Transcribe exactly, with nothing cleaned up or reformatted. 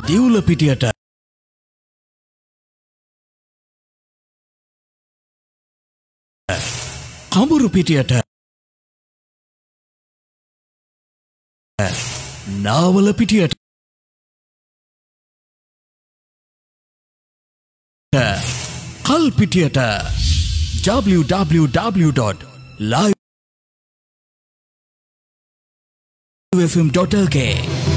දිවුල පිටියට කඹුරු පිටියට නාවල පිටියට කල් පිටියට w w w dot live f m dot l k